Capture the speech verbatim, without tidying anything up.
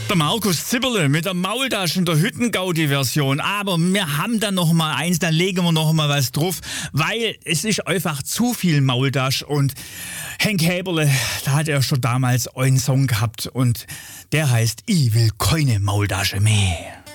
Der Markus Zipperle mit der Maultasche in der Hüttengaudi-Version. Aber wir haben dann noch mal eins, dann legen wir noch mal was drauf, weil es ist einfach zu viel Maultasch. Und Henk Häberle, da hat er schon damals einen Song gehabt und der heißt Ich will keine Maultasche mehr.